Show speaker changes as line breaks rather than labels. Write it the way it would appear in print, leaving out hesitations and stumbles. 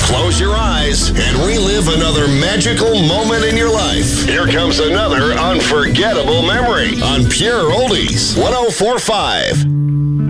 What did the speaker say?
Close your eyes and relive another magical moment in your life. Here comes another unforgettable memory on Pure Oldies 104.5.